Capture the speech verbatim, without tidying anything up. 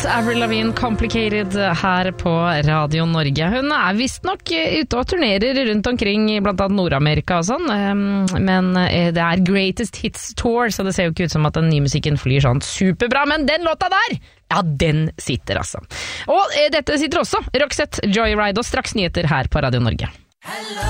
Roxette, Avril Lavigne, Complicated her på Radio Norge. Hun er visst nok ute og turnerer rundt omkring i blant annet Nord-Amerika og sånn, men det er Greatest Hits Tour, så det ser jo ikke ut som at den nye musikken flyr sånn superbra, men den låta der, ja, den sitter altså. Og dette sitter også Roxette, Joyride, og straks nyheter her på Radio Norge. Hello.